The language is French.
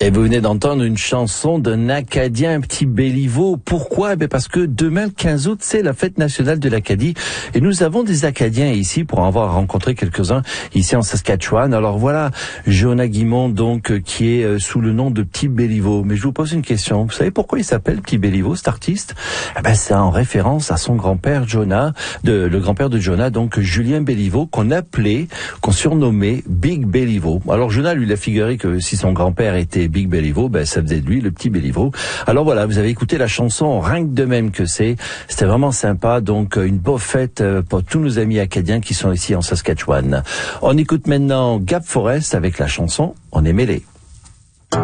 Et vous venez d'entendre une chanson d'un Acadien, un petit Béliveau. Pourquoi? Parce que demain, le 15 août, c'est la fête nationale de l'Acadie. Et nous avons des Acadiens ici, pour en avoir rencontré quelques-uns ici en Saskatchewan. Alors voilà, Jonah Guimond, donc, qui est sous le nom de Petit Béliveau. Mais je vous pose une question. Vous savez pourquoi il s'appelle Petit Béliveau, cet artiste? C'est en référence à son grand-père Jonah, le grand-père de Jonah, donc Julien Béliveau, qu'on surnommait Big Béliveau. Alors Jonah, lui, il a figuré que si son grand-père était Big Béliveau, ça faisait de lui le Petit Béliveau. Alors voilà, vous avez écouté la chanson, rien que de même que c'était vraiment sympa. Donc une beau fête pour tous nos amis acadiens qui sont ici en Saskatchewan. On écoute maintenant Gap Forest avec la chanson On est mêlés.